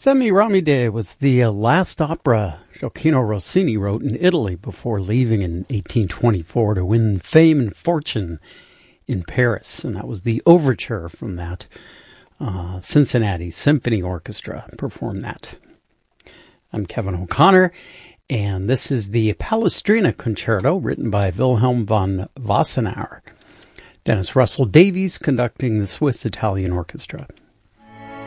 Semiramide was the last opera Gioacchino Rossini wrote in Italy before leaving in 1824 to win fame and fortune in Paris. And that was the overture from that. Cincinnati Symphony Orchestra performed that. I'm Kevin O'Connor, and this is the Palestrina Concerto written by Wilhelm von Wassenaar. Dennis Russell Davies conducting the Swiss Italian Orchestra.